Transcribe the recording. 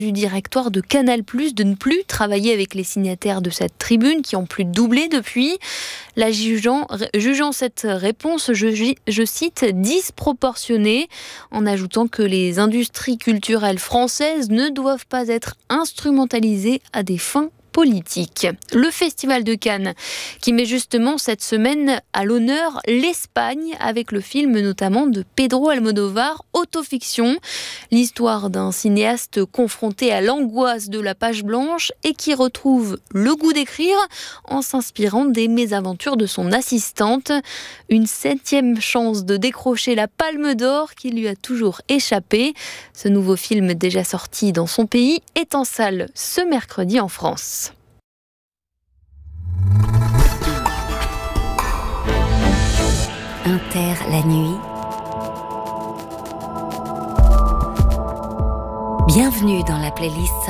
du directoire de Canal+, de ne plus travailler avec les signataires de cette tribune qui ont plus doublé depuis. La jugeant cette réponse, je cite, disproportionnée, en ajoutant que les industries culturelles françaises ne doivent pas être instrumentalisées à des fins politique. Le Festival de Cannes qui met justement cette semaine à l'honneur l'Espagne avec le film notamment de Pedro Almodóvar, Autofiction, l'histoire d'un cinéaste confronté à l'angoisse de la page blanche et qui retrouve le goût d'écrire en s'inspirant des mésaventures de son assistante. Une 7e chance de décrocher la Palme d'Or qui lui a toujours échappé. Ce nouveau film déjà sorti dans son pays est en salle ce mercredi en France. Inter la nuit. Bienvenue dans la playlist